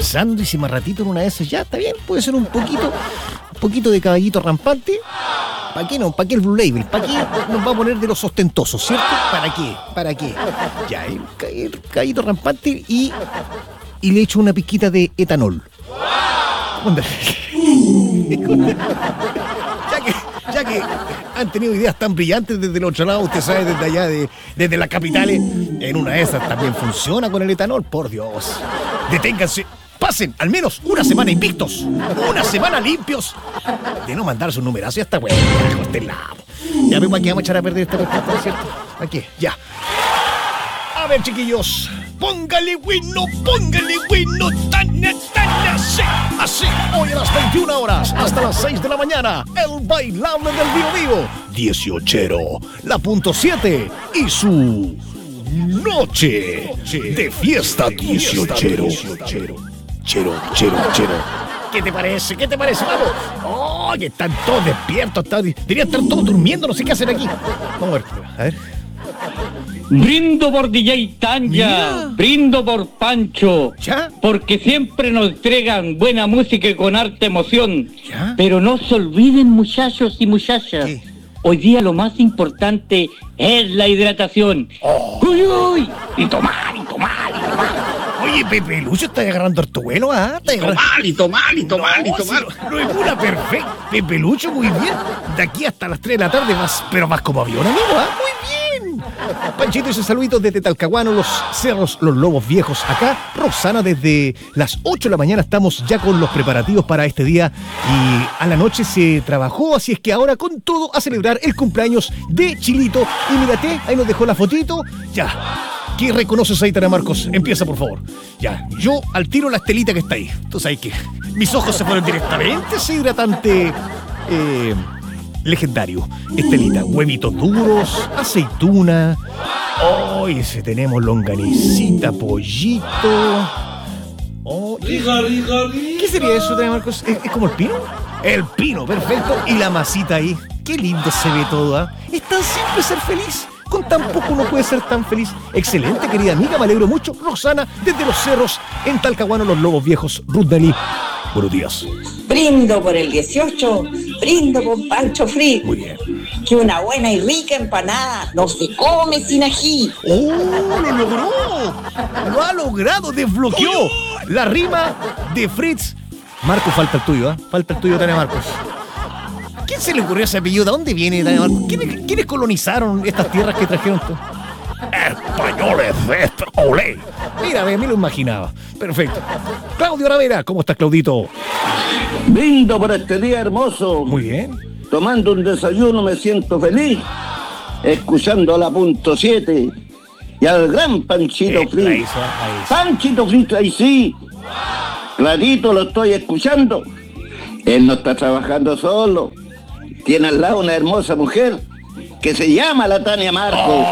pensando y si más ratito en una de esas ya está bien, puede ser un poquito de caballito rampante. ¿Para qué no? ¿Para qué el Blue Label? ¿Para qué nos va a poner de los ostentosos, cierto? ¿Para qué? Ya, el caballito rampante y le echo una pizquita de etanol. Ya que han tenido ideas tan brillantes desde el otro lado, usted sabe, desde allá, desde las capitales, en una de esas también funciona con el etanol, por Dios. Deténganse, pasen al menos una semana invictos, una semana limpios, de no mandar su numerazo y hasta bueno, este lado. Ya vemos aquí, vamos a echar a perder esta respuesta, ¿cierto? Aquí, ya. A ver, chiquillos, póngale bueno, tan así, hoy a las 21 horas, hasta las 6 de la mañana, el bailable del vivo, 18, la punto 7 y su noche de fiesta 18. Chero. ¿Qué te parece? Vamos. Oh, que están todos despiertos, deberían estar todos durmiendo, no sé qué hacen aquí. Vamos a ver. Brindo por DJ Tanya, brindo por Pancho, ¿ya? Porque siempre nos entregan buena música y con harta emoción. ¿Ya? Pero no se olviden, muchachos y muchachas, ¿qué? Hoy día lo más importante es la hidratación. ¡Uy! Y tomar. Oye, Pepe Lucho está agarrando harto vuelo, ¿ah? Tomar. No es una perfecta. Pepe Lucho, muy bien. De aquí hasta las 3 de la tarde vas, pero vas como avión, amigo, ¿ah? Muy bien. Panchito y sus saluditos desde Talcahuano, Los Cerros, Los Lobos Viejos. Acá, Roxana, desde las 8 de la mañana estamos ya con los preparativos para este día. Y a la noche se trabajó, así es que ahora con todo a celebrar el cumpleaños de Chilito. Y mírate, ahí nos dejó la fotito. Ya. ¿Qué reconoces ahí, Tania Marcos? Empieza, por favor. Ya, yo al tiro la estelita que está ahí. Tú sabes que mis ojos se fueron directamente. Ese hidratante legendario. Estelita, huevitos duros, aceituna. Hoy tenemos longanicita, pollito. Oh, ¿qué sería eso, Tania Marcos? ¿Es como el pino? El pino, perfecto. Y la masita ahí. Qué lindo se ve todo, ¿ah? Es tan simple ser feliz. Con tan poco uno puede ser tan feliz. Excelente, querida amiga, me alegro mucho. Roxana, desde Los Cerros, en Talcahuano, Los Lobos Viejos. Ruth Dalí, buenos días. Brindo por el 18, brindo por Pancho Free. Muy bien. Que una buena y rica empanada no se come sin ají. ¡Oh, lo logró! Lo ha logrado, desbloqueó la rima de Fritz. Marco, falta el tuyo, ¿eh? Falta el tuyo, Tania Marcos. ¿Quién se le ocurrió ese apellido? ¿De dónde viene, Tania Marcos? ¿Quiénes colonizaron estas tierras que trajeron? Españoles, olé. Mira, me lo imaginaba. Perfecto. Claudio Aravera, ¿cómo estás, Claudito? Brindo por este día hermoso. Muy bien. Tomando un desayuno me siento feliz. Escuchando a la punto 7 y al gran Panchito Free. Panchito Free, ahí sí. Clarito lo estoy escuchando. Él no está trabajando solo. Tiene al lado una hermosa mujer que se llama la Tania Marcos.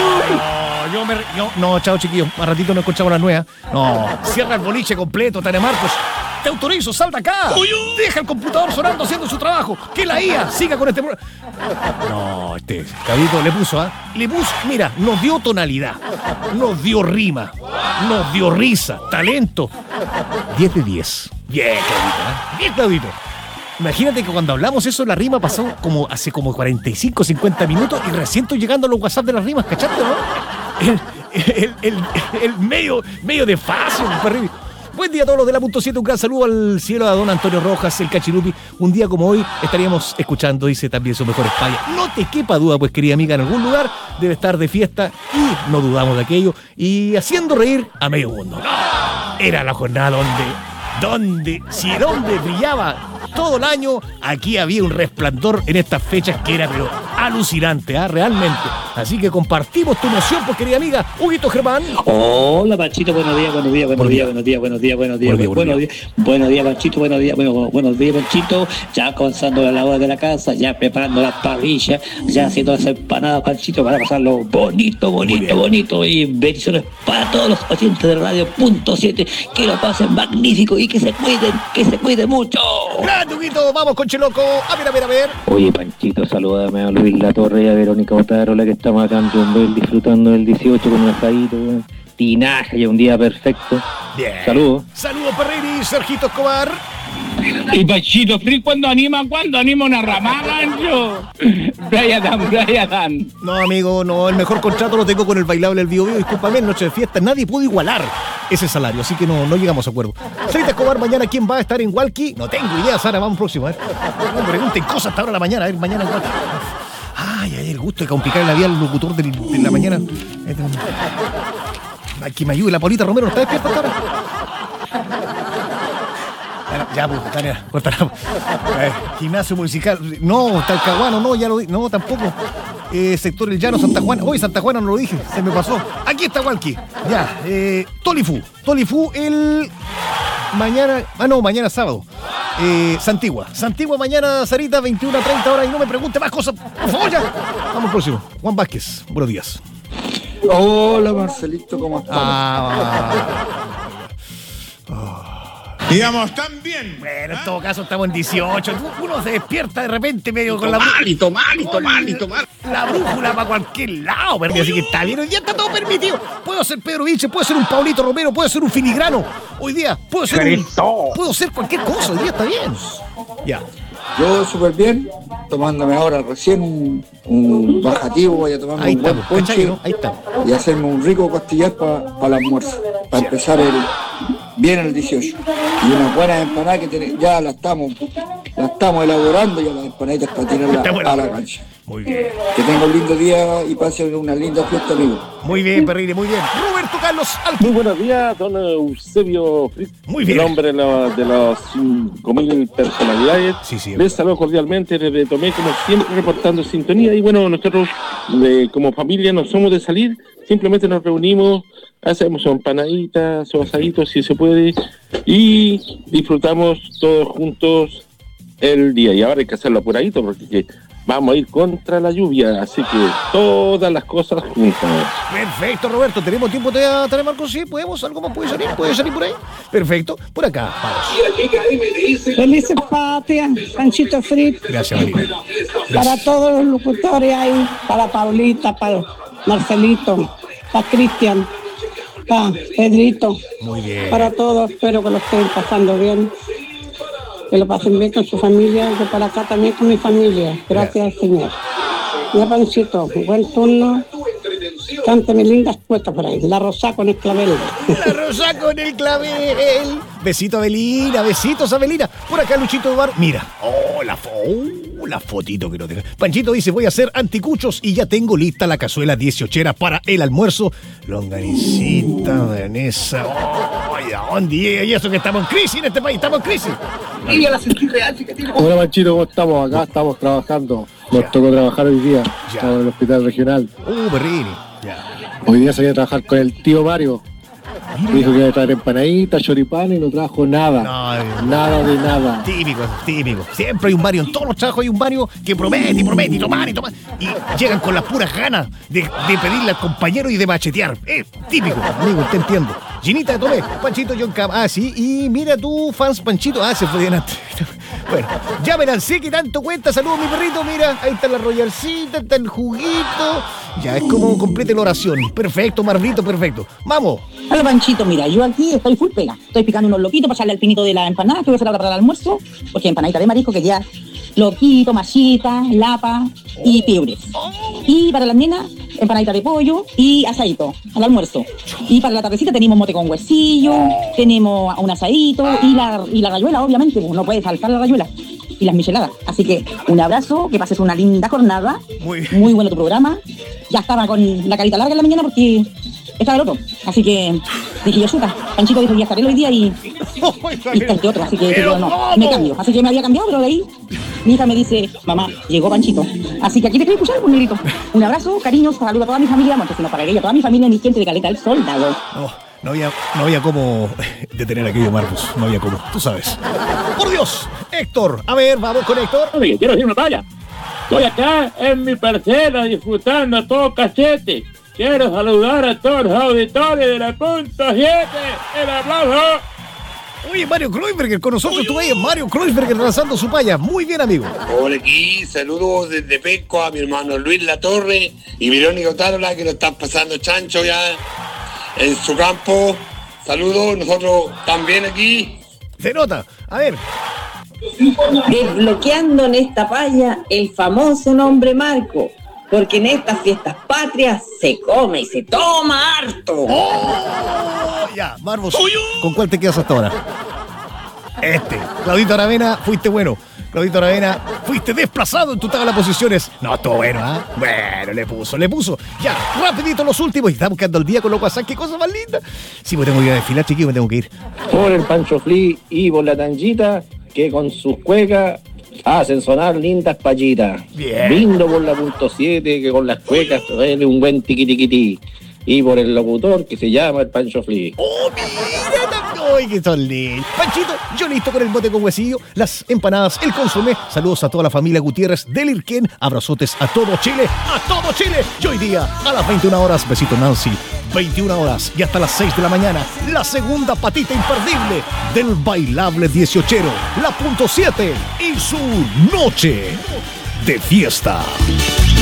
No, chao, chiquillos. Más ratito no escuchamos la nueva. No, cierra el boliche completo, Tania Marcos. Te autorizo, salta acá. Deja el computador sonando haciendo su trabajo. Que la IA siga con este programa. No, Cabrito le puso, mira, nos dio tonalidad, nos dio rima, nos dio risa, talento. 10 de 10. Bien, Claudito, bien, Claudito. Imagínate que cuando hablamos eso, la rima pasó hace 45, 50 minutos y recién estoy llegando a los WhatsApp de las rimas, ¿cachaste, no? El medio de fácil, perrito. Buen día a todos los de la punto 7, un gran saludo al cielo a don Antonio Rojas, el Cachirupi. Un día como hoy estaríamos escuchando, dice también su mejor España. No te quepa duda, pues, querida amiga, en algún lugar debe estar de fiesta y no dudamos de aquello. Y haciendo reír a medio mundo. Era la jornada donde si el hombre brillaba todo el año, aquí había un resplandor en estas fechas que era pero alucinante, realmente. Así que compartimos tu emoción, pues, querida amiga. Huguito Germán. Hola, Panchito, buenos días, Panchito, buenos días, Panchito. Ya comenzando la labor de la casa, ya preparando las parrillas, ya haciendo las empanadas, Panchito, para pasarlo bonito. Y bendiciones para todos los oyentes de Radio Punto 7, que lo pasen magnífico y que se cuiden mucho. Grande, Huguito, vamos con Cheloco. A ver. Oye, Panchito, salúdame a Luis La Torre y a Verónica Otarola, que estamos acá en Jumbel disfrutando del 18 con un asadito, tinaja y un día perfecto. Bien. Saludos. Saludos, Perrini, Sergito Escobar. Y Panchito Free, ¿cuándo anima una ramada, Ancho? Brian. No, amigo, no, el mejor contrato lo tengo con el bailable del Bio Bio. Discúlpame, en noche de fiesta nadie puede igualar ese salario, así que no llegamos a acuerdo. Sarita Escobar, mañana, ¿quién va a estar en Walkie? No tengo idea, Sara, vamos próximo, a ver. No me pregunten cosas hasta ahora de la mañana, a ver, mañana en Walkie. Ay, el gusto de complicar la vida al locutor de la mañana. Que me ayude, la Paulita Romero, ¿no está despierta hasta ahora? Ya, pues, Tania, corta. Gimnasio musical. No, Talcahuano, no, ya lo dije. No, tampoco. Sector El Llano, Santa Juana. Hoy Santa Juana no lo dije, se me pasó. Aquí está Walkie. Ya, Tolifu el mañana. Mañana sábado. Santigua mañana, Sarita, 21:30 horas. Y no me pregunte más cosas. Por favor, ya. Vamos al próximo. Juan Vázquez, buenos días. Hola, Marcelito, ¿cómo estás? Digamos, tan bien. Bueno, en todo caso estamos en 18. Uno se despierta de repente medio con la malito. La brújula para cualquier lado, pero así que está bien. Hoy día está todo permitido. Puedo ser Pedro Vinche, puedo ser un Paulito Romero, puedo ser un filigrano. Hoy día puedo ser cualquier cosa. Hoy día está bien. Ya. Yo súper bien, tomándome ahora recién un bajativo, voy a tomarme un buen ponche, ¿no? Ahí está. Y hacerme un rico costillar para el almuerzo, para empezar bien el 18. Y unas buenas empanadas que ya la estamos elaborando, ya las empanaditas para tirarlas a la cancha. Muy bien. Que tenga un lindo día y pasen una linda fiesta, amigo. Muy bien, Perrine, muy bien. Roberto Carlos Alto. Muy buenos días, don Eusebio Fritz. Muy bien. El hombre de las 5.000 personalidades. Sí. Les saludo cordialmente desde Tomé, como siempre, reportando sintonía. Y bueno, nosotros como familia no somos de salir, simplemente nos reunimos, hacemos empanaditas o asaditos si se puede y disfrutamos todos juntos el día. Y ahora hay que hacerlo apuradito porque vamos a ir contra la lluvia, así que todas las cosas juntas. Perfecto, Roberto. ¿Tenemos tiempo de Marcos? Sí, ¿podemos? ¿Algo más puede salir? ¿Puede salir por ahí? Perfecto. Por acá, vamos. Felices Patrias, Panchito Fritz. Gracias, Marina. Para todos los locutores ahí, para Paulita, para Marcelito, para Cristian, para Pedrito. Muy bien. Para todos, espero que lo estén pasando bien. Que lo pasen bien con su familia, yo para acá también con mi familia. Gracias, Señor. Ya, Panchito, buen turno. Cántame lindas puestas por ahí. La rosa con el clavel. La rosa con el clavel. Besito, Avelina. Besitos, Avelina. Por acá, Luchito Eduardo. Mira. La fotito que no tengo. Panchito dice, voy a hacer anticuchos y ya tengo lista la cazuela 18era para el almuerzo. Longanicita, Vanessa. ¿A dónde? Y eso que estamos en crisis en este país. Estamos en crisis. Hola, Panchito, ¿cómo estamos? Acá estamos trabajando. Nos tocó trabajar hoy día. Estamos en el hospital regional. Perrini. Hoy día salí a trabajar con el tío Mario. Me dijo que iba a traer empanaditas, choripán y no trajo nada. Nada de nada. Típico. Siempre hay un Mario. En todos los trabajos hay un Mario que promete y tomar. Y llegan con las puras ganas de pedirle al compañero y de machetear. Típico, amigo, te entiendo. Ginita de Tomé, Panchito John Cam. Sí. Y mira tú, fans Panchito. Se fue bien antes. Bueno, ya me lancé, que tanto cuenta. Saludos, mi perrito. Mira, ahí está la royalcita, está el juguito. Ya es como complete la oración. Perfecto, Marblito, perfecto. Vamos. Hola, Panchito, mira, yo aquí estoy full pega. Estoy picando unos loquitos para echarle al pinito de la empanada, que voy a hacer ahora para el almuerzo, porque empanadita de marisco, que ya loquito, machita, lapa y piures. Y para las nenas, empanadita de pollo y asadito al almuerzo. Y para la tardecita tenemos mote con huesillo, tenemos un asadito y la rayuela, obviamente, no puede faltar la rayuela. Y las micheladas. Así que un abrazo, que pases una linda jornada. Muy bueno tu programa. Ya estaba con la carita larga en la mañana porque estaba el otro. Así que dije yo, chuta, Panchito dijo, ya estaré hoy día y está el otro. Así que dije yo, no, me cambio. Así que me había cambiado, pero de ahí mi hija me dice, mamá, llegó Panchito. Así que aquí te quiero escuchar, pues, negrito. Un abrazo, cariños, saludo a toda mi familia, Montesino para ella, toda mi familia, mi gente de Caleta del Soldado. No había cómo detener aquello, Marcos. No había cómo, tú sabes. ¡Por Dios! Héctor, a ver, vamos con Héctor. Oye, quiero decir una talla. Estoy acá en mi parcela disfrutando a todo cachete. Quiero saludar a todos los auditores de la punto 7. ¡El aplauso! Oye, Mario Kreuzberger, con nosotros tú ahí, Mario Kreuzberger lanzando su paya. Muy bien, amigo. Hola, aquí, saludos desde Pesco a mi hermano Luis Latorre y Verónica Otárola, que lo están pasando chancho ya. en su campo. Saludos, nosotros también aquí. Se nota, a ver. Desbloqueando en esta palla el famoso nombre Marco, porque en estas fiestas patrias se come y se toma harto. Ya, Marvos, ¿con cuál te quedas hasta ahora? Claudito Aravena, fuiste bueno. Claudito Aravena, fuiste desplazado en tu tabla de posiciones. No, todo bueno, ¿ah? Bueno, le puso. Ya, rapidito los últimos. Y estamos quedando al día con los WhatsApp. ¡Qué cosa más linda! Sí, me tengo que ir a desfilar, chiquillos, me tengo que ir. Por el Pancho Flea y por la Tanguita, que con sus cuecas hacen sonar lindas payitas. Bien. Lindo por la .7, que con las cuecas trae un buen tiquitiquití. Y por el locutor, que se llama el Pancho Flea. ¡Oh, mira! ¡Ay, qué son lindos! Panchito, yo listo con el bote con huesillo, las empanadas, el consomé. Saludos a toda la familia Gutiérrez del Irquén. Abrazotes a todo Chile, ¡a todo Chile! Y hoy día, a las 21 horas, besito Nancy, 21 horas y hasta las 6 de la mañana, la segunda patita imperdible del bailable 18ero, la .7 y su noche de fiesta.